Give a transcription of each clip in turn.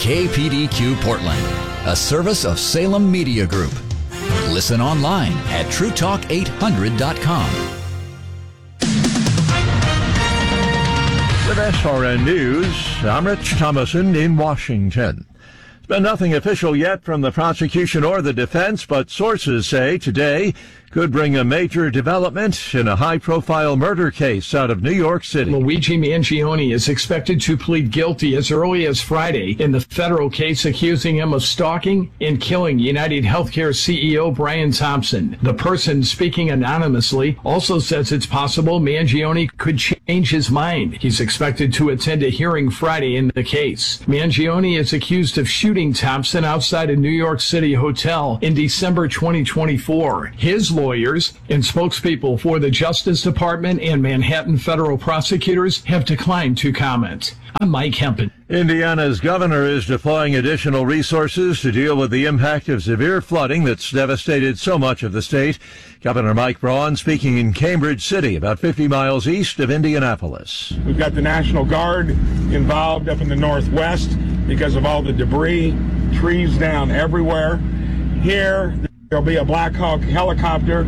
KPDQ Portland, a service of Salem Media Group. Listen online at TrueTalk800.com. With SRN News, I'm Rich Thomason in Washington. There's been nothing official yet from the prosecution or the defense, but sources say today could bring a major development in a high-profile murder case out of New York City. Luigi Mangione is expected to plead guilty as early as Friday in the federal case accusing him of stalking and killing United Healthcare CEO Brian Thompson. The person speaking anonymously also says it's possible Mangione could change his mind. He's expected to attend a hearing Friday in the case. Mangione is accused of shooting Thompson outside a New York City hotel in December 2024. His lawyers and spokespeople for the Justice Department and Manhattan federal prosecutors have declined to comment. I'm Mike Hempen. Indiana's governor is deploying additional resources to deal with the impact of severe flooding that's devastated so much of the state. Governor Mike Braun speaking in Cambridge City, about 50 miles east of Indianapolis. We've got the National Guard involved up in the northwest because of all the debris, trees down everywhere. Here, there'll be a Black Hawk helicopter.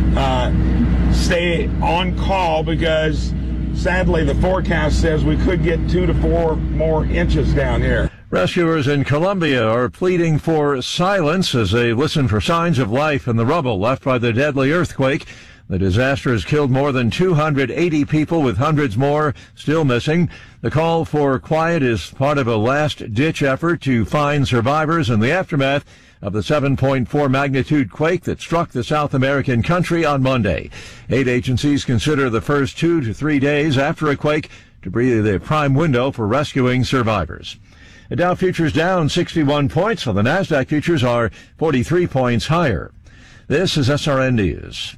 Stay on call because sadly the forecast says we could get 2 to 4 more inches down here. Rescuers in Colombia are pleading for silence as they listen for signs of life in the rubble left by the deadly earthquake. The disaster has killed more than 280 people, with hundreds more still missing. The call for quiet is part of a last-ditch effort to find survivors in the aftermath of the 7.4 magnitude quake that struck the South American country on Monday. Aid agencies consider the first 2 to 3 days after a quake to be the prime window for rescuing survivors. The Dow futures down 61 points, while the NASDAQ futures are 43 points higher. This is SRN News.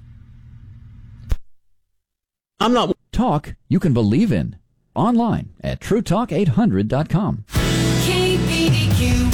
I'm not talk you can believe in. Online at TrueTalk800.com. KPDQ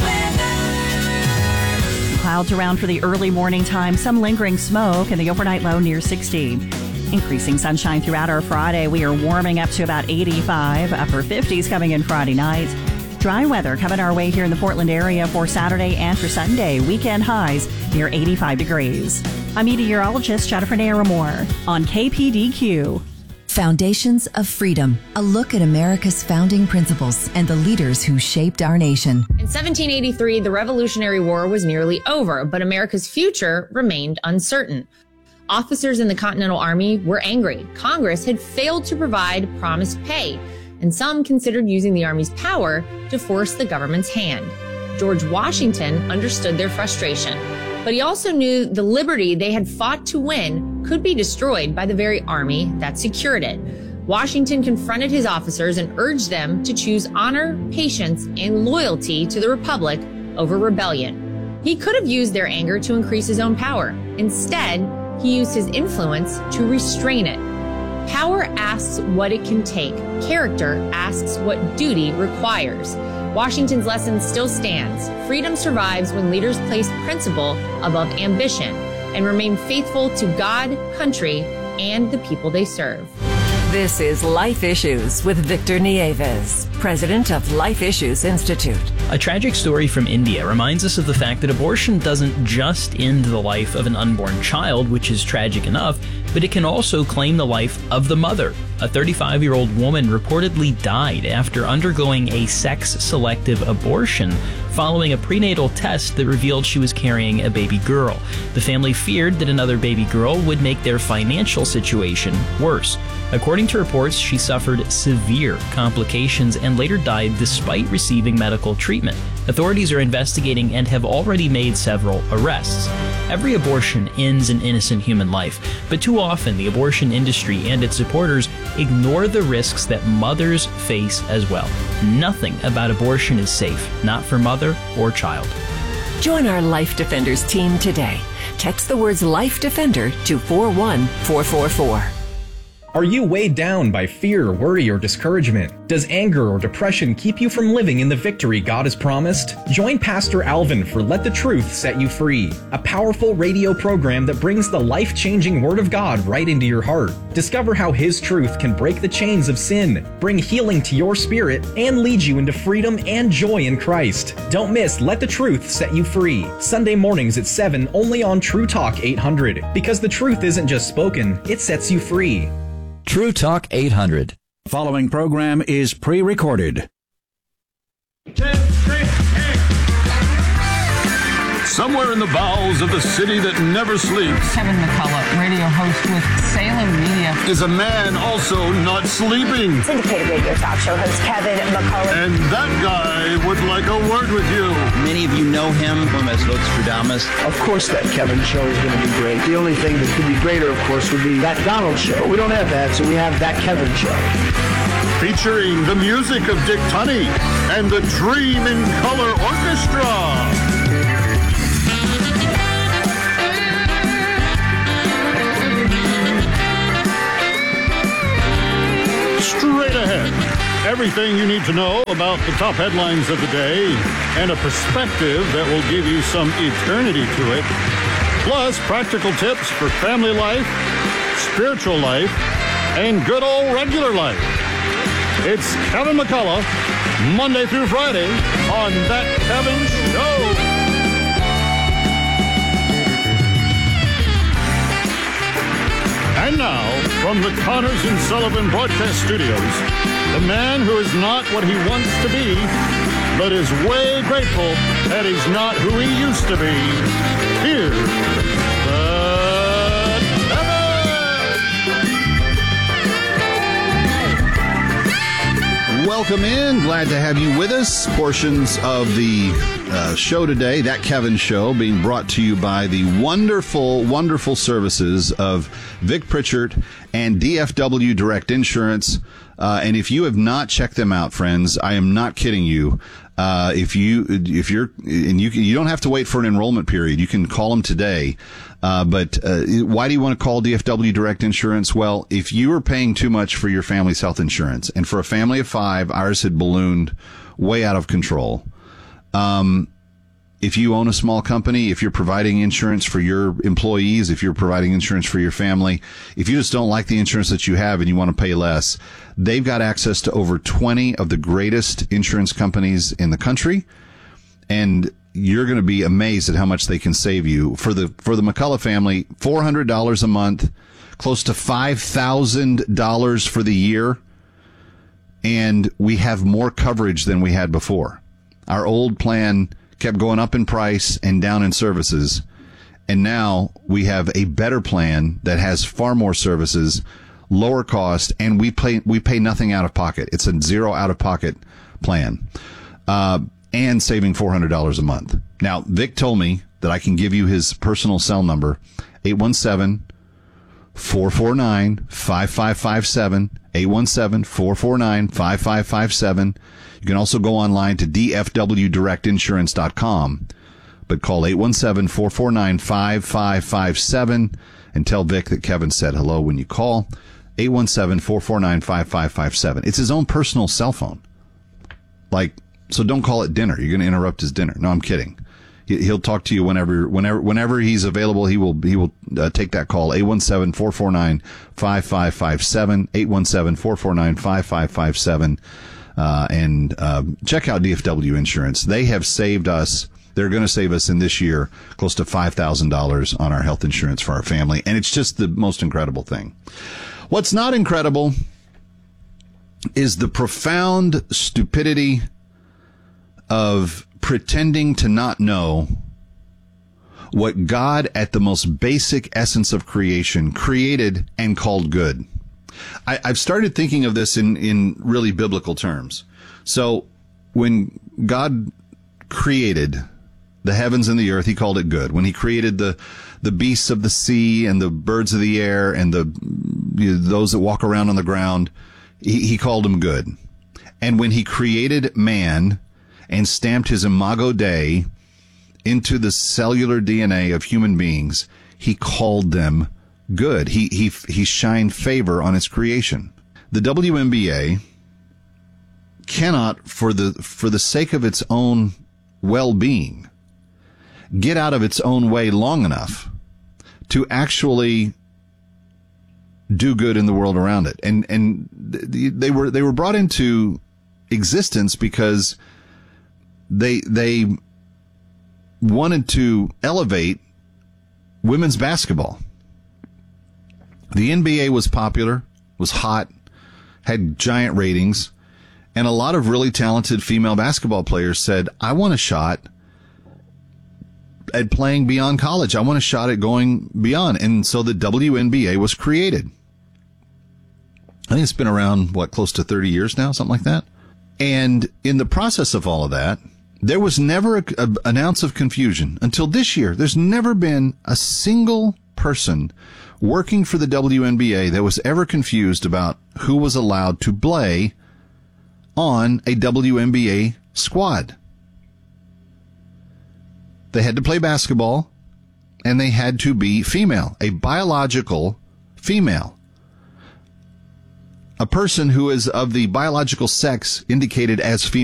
weather. Clouds around for the early morning time, some lingering smoke, and the overnight low near 60. Increasing sunshine throughout our Friday. We are warming up to about 85, upper 50s coming in Friday night. Dry weather coming our way here in the Portland area for Saturday and for Sunday. Weekend highs near 85 degrees. I'm meteorologist Jennifer Naramore on KPDQ. Foundations of Freedom, a look at America's founding principles and the leaders who shaped our nation. In 1783, the Revolutionary War was nearly over, but America's future remained uncertain. Officers in the Continental Army were angry. Congress had failed to provide promised pay, and some considered using the Army's power to force the government's hand. George Washington understood their frustration, but he also knew the liberty they had fought to win could be destroyed by the very army that secured it. Washington confronted his officers and urged them to choose honor, patience, and loyalty to the Republic over rebellion. He could have used their anger to increase his own power. Instead, he used his influence to restrain it. Power asks what it can take. Character asks what duty requires. Washington's lesson still stands. Freedom survives when leaders place principle above ambition and remain faithful to God, country, and the people they serve. This is Life Issues with Victor Nieves, president of Life Issues Institute. A tragic story from India reminds us of the fact that abortion doesn't just end the life of an unborn child, which is tragic enough, but it can also claim the life of the mother. A 35-year-old woman reportedly died after undergoing a sex-selective abortion following a prenatal test that revealed she was carrying a baby girl. The family feared that another baby girl would make their financial situation worse. According to reports, she suffered severe complications and later died despite receiving medical treatment. Authorities are investigating and have already made several arrests. Every abortion ends an innocent human life, but too often the abortion industry and its supporters ignore the risks that mothers face as well. Nothing about abortion is safe, not for mother or child. Join our Life Defenders team today. Text the words Life Defender to 41444. Are you weighed down by fear, worry, or discouragement? Does anger or depression keep you from living in the victory God has promised? Join Pastor Alvin for Let the Truth Set You Free, a powerful radio program that brings the life-changing Word of God right into your heart. Discover how His truth can break the chains of sin, bring healing to your spirit, and lead you into freedom and joy in Christ. Don't miss Let the Truth Set You Free, Sunday mornings at 7 only on True Talk 800. Because the truth isn't just spoken, it sets you free. True Talk 800. The following program is pre-recorded. Somewhere in the bowels of the city that never sleeps, Kevin McCullough, radio host with Salem Media, is a man also not sleeping. Syndicated radio talk show host Kevin McCullough. And that guy would like a word with you. Many of you know him as Nostradamus. Of course that Kevin show is going to be great. The only thing that could be greater, of course, would be that Donald show. We don't have that, so we have that Kevin show. Featuring the music of Dick Tunney and the Dream in Color Orchestra. Straight ahead, everything you need to know about the top headlines of the day and a perspective that will give you some eternity to it. Plus, practical tips for family life, spiritual life, and good old regular life. It's Kevin McCullough, Monday through Friday on That Kevin Show. And now, from the Connors and Sullivan Broadcast Studios, the man who is not what he wants to be, but is way grateful that he's not who he used to be. Here's the Welcome in. Glad to have you with us. Portions of the show today, That Kevin Show, being brought to you by the wonderful, wonderful services of Vic Pritchard and DFW Direct Insurance. And if you have not checked them out, friends, I am not kidding you. You don't have to wait for an enrollment period. You can call them today. But why do you want to call DFW Direct Insurance? Well, if you are paying too much for your family's health insurance, and for a family of 5, ours had ballooned way out of control. If you own a small company, if you're providing insurance for your employees, if you're providing insurance for your family, if you just don't like the insurance that you have and you want to pay less, they've got access to over 20 of the greatest insurance companies in the country. And you're going to be amazed at how much they can save you. For the McCullough family, $400 a month, close to $5,000 for the year. And we have more coverage than we had before. Our old plan kept going up in price and down in services. And now we have a better plan that has far more services, lower cost, and we pay nothing out of pocket. It's a zero out of pocket plan. And saving $400 a month. Now, Vic told me that I can give you his personal cell number, 817-449-5557, 817-449-5557. You can also go online to dfwdirectinsurance.com, but call 817-449-5557 and tell Vic that Kevin said hello when you call. 817-449-5557. It's his own personal cell phone. So don't call it dinner. You're going to interrupt his dinner. No, I'm kidding. He'll talk to you whenever he's available. He will take that call. 817-449-5557. 817-449-5557. And check out DFW Insurance. They have saved us. They're going to save us in this year close to $5,000 on our health insurance for our family. And it's just the most incredible thing. What's not incredible is the profound stupidity of pretending to not know what God, at the most basic essence of creation, created and called good. I've started thinking of this in really biblical terms. So when God created the heavens and the earth, he called it good. When he created the beasts of the sea and the birds of the air and those that walk around on the ground, he called them good. And when he created man and stamped his imago Dei into the cellular DNA of human beings, he called them good. He shined favor on its creation. The WNBA cannot, for the sake of its own well-being, get out of its own way long enough to actually do good in the world around it. And they were brought into existence because they wanted to elevate women's basketball. The NBA was popular, was hot, had giant ratings, and a lot of really talented female basketball players said, I want a shot at playing beyond college. I want a shot at going beyond. And so the WNBA was created. I think it's been around, close to 30 years now, something like that. And in the process of all of that, there was never an ounce of confusion until this year. There's never been a single person working for the WNBA that was ever confused about who was allowed to play on a WNBA squad. They had to play basketball, and they had to be female, a biological female. A person who is of the biological sex indicated as female